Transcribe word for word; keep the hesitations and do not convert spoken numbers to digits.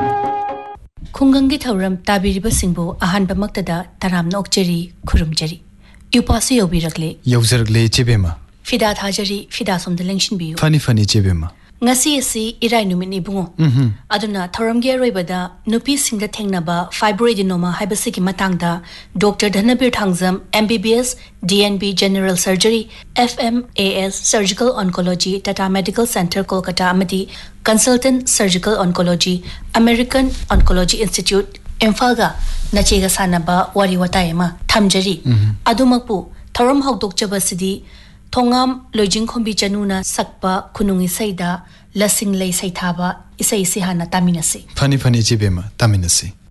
खुंगंगी थौरम ताबिरिबा सिंबो अहानबा मक्तदा तरामना ओक्चरी खुरुमजरी युपासु योबिरगले यौजरगले चेबेमा Fida थाजरी Fida सोमदा लेंशिनबियु funny funny चेबेमा ngasi asi irai numini bungo aduna thoramge roibada nupi singda thengnaba fibroadenoma haibasiki matangda Doctor Dhanabir Thangjam M B B S D N B General Surgery F M A S Surgical Oncology Tata Medical Center Kolkata amadi Consultant Surgical Oncology American Oncology Institute Imphal ga nachega sanaba wari watayema thamjari adumakpu thoram hawdokjaba sidi Thongam Lojing Khombi Chanuna Sakpa Kunungi Saida Lasing Lay Saithaba Isai Sihana Taminasi Funny funny Chibema Taminasi